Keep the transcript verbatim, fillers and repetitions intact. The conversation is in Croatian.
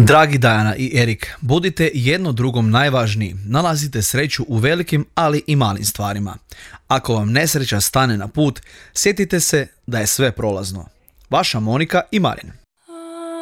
Dragi Dajana i Erik, budite jedno drugom najvažniji. Nalazite sreću u velikim, ali i malim stvarima. Ako vam nesreća stane na put, sjetite se da je sve prolazno. Vaša Monika i Marin.